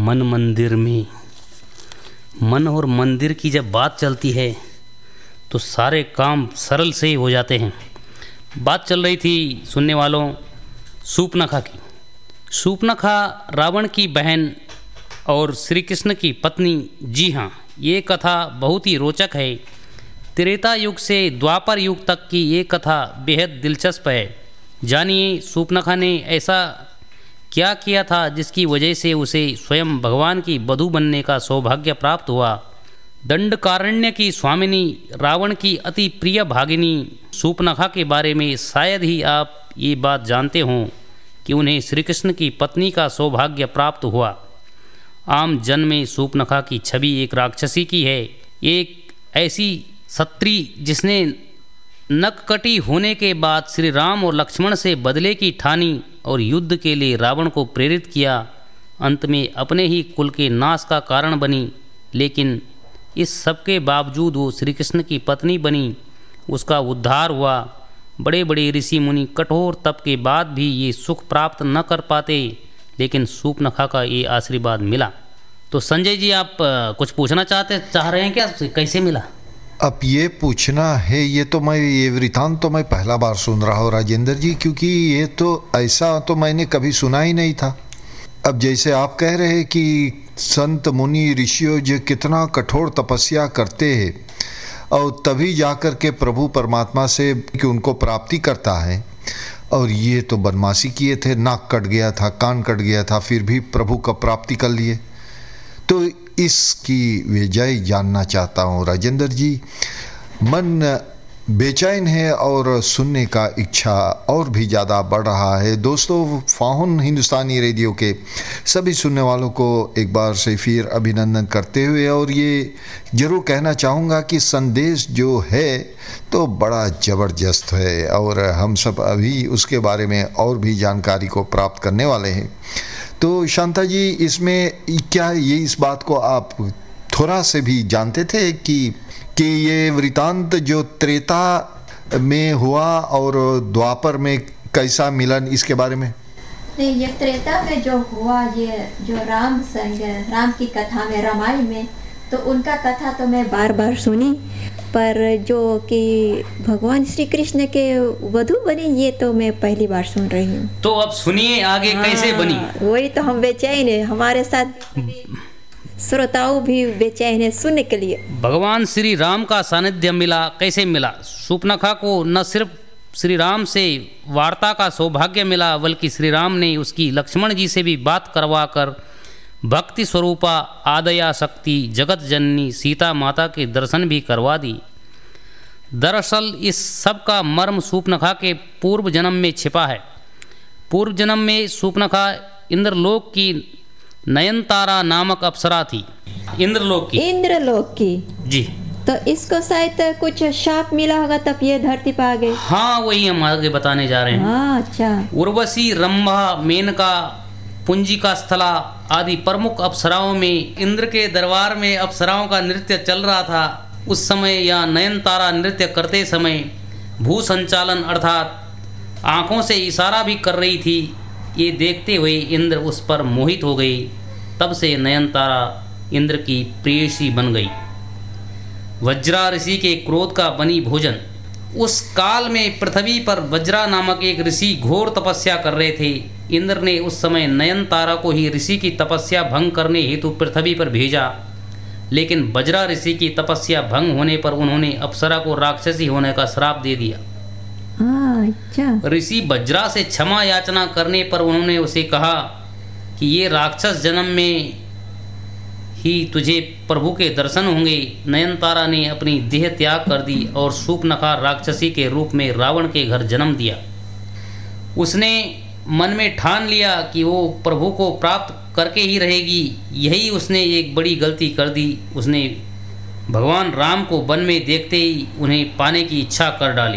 मन मंदिर में। मन और मंदिर की जब बात चलती है तो सारे काम सरल से ही हो जाते हैं। बात चल रही थी सुनने वालों शूर्पणखा की। शूर्पणखा रावण की बहन और श्री कृष्ण की पत्नी। जी हाँ, ये कथा बहुत ही रोचक है। त्रेता युग से द्वापर युग तक की ये कथा बेहद दिलचस्प है। जानिए शूर्पणखा ने ऐसा क्या किया था जिसकी वजह से उसे स्वयं भगवान की वधू बनने का सौभाग्य प्राप्त हुआ। दंडकारण्य की स्वामिनी रावण की अति प्रिय भागिनी शूर्पणखा के बारे में शायद ही आप ये बात जानते हों कि उन्हें श्री कृष्ण की पत्नी का सौभाग्य प्राप्त हुआ। आम जन में शूर्पणखा की छवि एक राक्षसी की है, एक ऐसी सत्री जिसने नककटी होने के बाद श्री राम और लक्ष्मण से बदले की ठानी और युद्ध के लिए रावण को प्रेरित किया। अंत में अपने ही कुल के नाश का कारण बनी, लेकिन इस सब के बावजूद वो श्री कृष्ण की पत्नी बनी, उसका उद्धार हुआ। बड़े बड़े ऋषि मुनि कठोर तप के बाद भी ये सुख प्राप्त न कर पाते, लेकिन शूर्पणखा का ये आशीर्वाद मिला। तो संजय जी, आप कुछ पूछना चाह रहे हैं क्या? कैसे मिला? अब ये पूछना है, ये वृतांत तो मैं पहला बार सुन रहा हूँ राजेंद्र जी, क्योंकि ये तो ऐसा तो मैंने कभी सुना ही नहीं था। अब जैसे आप कह रहे हैं कि संत मुनि ऋषियों जो कितना कठोर तपस्या करते हैं और तभी जाकर के प्रभु परमात्मा से कि उनको प्राप्ति करता है, और ये तो बदमाशी किए थे, नाक कट गया था, कान कट गया था, फिर भी प्रभु का प्राप्ति कर लिए। तो इसकी वजह जानना चाहता हूँ राजेंद्र जी। मन बेचैन है और सुनने का इच्छा और भी ज़्यादा बढ़ रहा है। दोस्तों, फाहुन हिंदुस्तानी रेडियो के सभी सुनने वालों को एक बार से फिर अभिनंदन करते हुए, और ये ज़रूर कहना चाहूँगा कि संदेश जो है तो बड़ा ज़बरदस्त है और हम सब अभी उसके बारे में और भी जानकारी को प्राप्त करने वाले हैं। तो शांता जी, इसमें क्या ये इस बात को आप थोड़ा से भी जानते थे कि ये वृतांत जो त्रेता में हुआ और द्वापर में कैसा मिलन, इसके बारे में? नहीं, ये त्रेता में जो हुआ, ये जो राम की कथा में, रामायण में, तो उनका कथा तो मैं बार बार सुनी, पर जो कि भगवान श्री कृष्ण के वधू बनी, ये तो मैं पहली बार सुन रही हूँ। तो अब सुनिए आगे कैसे बनी। वही तो हम बेचैन है, हमारे साथ श्रोताओं भी बेचैन है सुनने के लिए। भगवान श्री राम का सानिध्य मिला, कैसे मिला? शूर्पणखा को न सिर्फ श्री राम से वार्ता का सौभाग्य मिला, बल्कि श्री राम ने उसकी लक्ष्मण जी से भी बात करवा कर भक्ति स्वरूपा आदया शक्ति जगत जननी सीता माता के दर्शन भी करवा दी। दरअसल इस सब का मर्म शूर्पणखा के पूर्व जन्म में छिपा है। पूर्व जन्म में शूर्पणखा इंद्रलोक की नयनतारा नामक अप्सरा थी। इंद्रलोक की जी। तो इसको शायद कुछ शाप मिला होगा, तब ये धरती पर आ गए। हाँ, वही हम आगे बताने जा रहे हैं। हाँ, अच्छा। उर्वशी, रंभा, मेनका, पुंजिका, स्थला आदि प्रमुख अप्सराओं में इंद्र के दरबार में अप्सराओं का नृत्य चल रहा था। उस समय या नयनतारा नृत्य करते समय भू संचालन अर्थात आँखों से इशारा भी कर रही थी। ये देखते हुए इंद्र उस पर मोहित हो गई। तब से नयनतारा इंद्र की प्रेयसी बन गई। वज्रा ऋषि के क्रोध का बनी भोजन। उस काल में पृथ्वी पर वज्रा नामक एक ऋषि घोर तपस्या कर रहे थे। इंद्र ने उस समय नयनतारा को ही ऋषि की तपस्या भंग करने हेतु पृथ्वी पर भेजा, लेकिन वज्रा ऋषि की तपस्या भंग होने पर उन्होंने अप्सरा को राक्षसी होने का श्राप दे दिया। अच्छा। ऋषि वज्रा से क्षमा याचना करने पर उन्होंने उसे कहा कि ये राक्षस जन्म में ही तुझे प्रभु के दर्शन होंगे। नयनतारा ने अपनी देह त्याग कर दी और शूर्पणखा राक्षसी के रूप में रावण के घर जन्म दिया। उसने मन में ठान लिया कि वो प्रभु को प्राप्त करके ही रहेगी। यही उसने एक बड़ी गलती कर दी। उसने भगवान राम को वन में देखते ही उन्हें पाने की इच्छा कर डाली।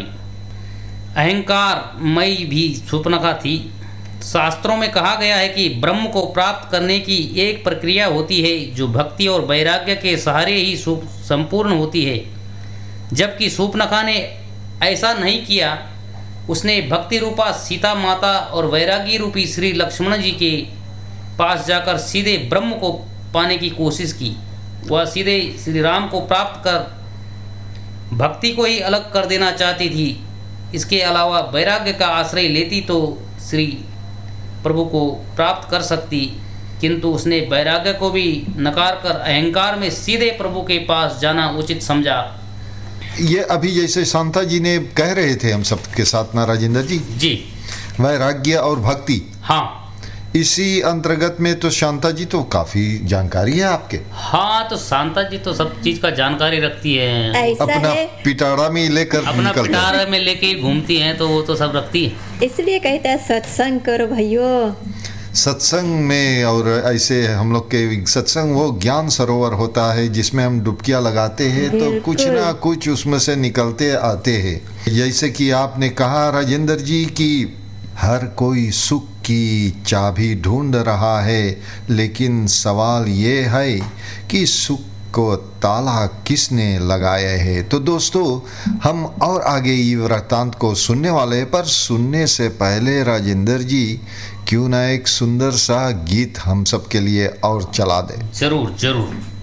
अहंकारमयी भी शूर्पणखा थी। शास्त्रों में कहा गया है कि ब्रह्म को प्राप्त करने की एक प्रक्रिया होती है जो भक्ति और वैराग्य के सहारे ही संपूर्ण होती है, जबकि शूर्पणखा ने ऐसा नहीं किया। उसने भक्ति रूपा सीता माता और वैरागी रूपी श्री लक्ष्मण जी के पास जाकर सीधे ब्रह्म को पाने की कोशिश की। वह सीधे श्री राम को प्राप्त कर भक्ति को ही अलग कर देना चाहती थी। इसके अलावा वैराग्य का आश्रय लेती तो श्री प्रभु को प्राप्त कर सकती, किंतु उसने वैराग्य को भी नकार कर अहंकार में सीधे प्रभु के पास जाना उचित समझा। ये अभी जैसे शांता जी ने कह रहे थे हम सबके साथ ना राजेंद्र जी, वैराग्य और भक्ति, हाँ, इसी अंतर्गत में तो शांता जी तो काफी जानकारी है आपके। हाँ, तो शांता जी तो सब चीज का जानकारी रखती है। अपना पिटारा में लेकर अपना पिटारा में लेके घूमती हैं, तो वो तो सब रखती है। इसलिए कहते हैं सत्संग करो भाइयों। सत्संग में, और ऐसे हम लोग के सत्संग वो ज्ञान सरोवर होता है जिसमें हम डुबकियां लगाते हैं तो कुछ ना कुछ उसमें से निकलते आते हैं। जैसे कि आपने कहा राजेंद्र जी कि हर कोई सुख की चाबी ढूंढ रहा है, लेकिन सवाल ये है कि सुख को ताला किसने लगाया है। तो दोस्तों, हम और आगे ये वृत्तांत को सुनने वाले, पर सुनने से पहले राजेंद्र जी क्यों ना एक सुंदर सा गीत हम सब के लिए और चला दे। जरूर जरूर।